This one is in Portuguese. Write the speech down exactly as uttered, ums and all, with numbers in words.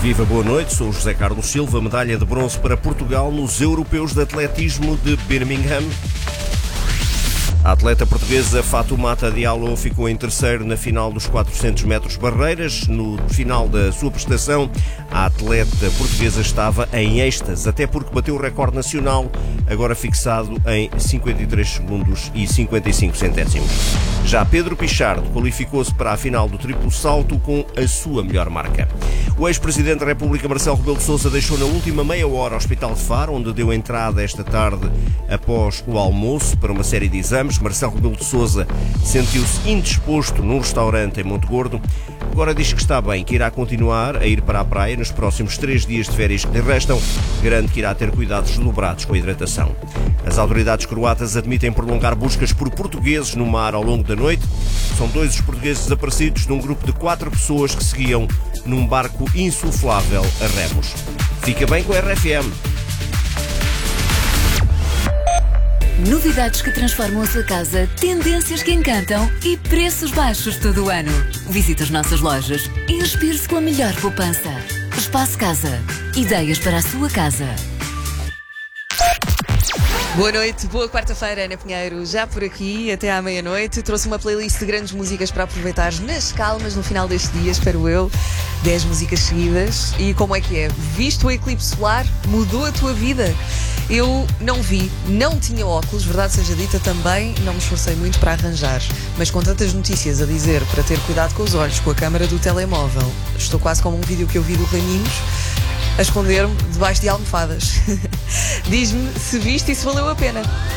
Viva, boa noite, sou o José Carlos Silva, medalha de bronze para Portugal nos Europeus de Atletismo de Birmingham. A atleta portuguesa Fatoumata Diallo ficou em terceiro na final dos quatrocentos metros barreiras. No final da sua prestação, a atleta portuguesa estava em êxtase, até porque bateu o recorde nacional, agora fixado em cinquenta e três segundos e cinquenta e cinco centésimos. Já Pedro Pichardo qualificou-se para a final do triplo salto com a sua melhor marca. O ex-presidente da República, Marcelo Rebelo de Sousa, deixou na última meia hora o Hospital de Faro, onde deu entrada esta tarde após o almoço para uma série de exames. Marcelo Rebelo de Sousa sentiu-se indisposto num restaurante em Montegordo. Agora diz que está bem, que irá continuar a ir para a praia nos próximos três dias de férias que lhe restam. Garante que irá ter cuidados dobrados com a hidratação. As autoridades croatas admitem prolongar buscas por portugueses no mar ao longo da noite. São dois os portugueses desaparecidos de um grupo de quatro pessoas que seguiam num barco insuflável a remos. Fica bem com a R F M. Novidades que transformam a sua casa, tendências que encantam e preços baixos todo o ano. Visite as nossas lojas e inspire-se com a melhor poupança. Espaço Casa. Ideias para a sua casa. Boa noite, boa quarta-feira, Ana Pinheiro, já por aqui, até à meia-noite. Trouxe uma playlist de grandes músicas para aproveitar nas calmas no final deste dia, espero eu. dez músicas seguidas. E como é que é? Viste o eclipse solar? Mudou a tua vida? Eu não vi, não tinha óculos, verdade seja dita, também não me esforcei muito para arranjar. Mas com tantas notícias a dizer para ter cuidado com os olhos, com a câmara do telemóvel, estou quase como um vídeo que eu vi do Raminhos, a esconder-me debaixo de almofadas. Diz-me se viste e se valeu a pena.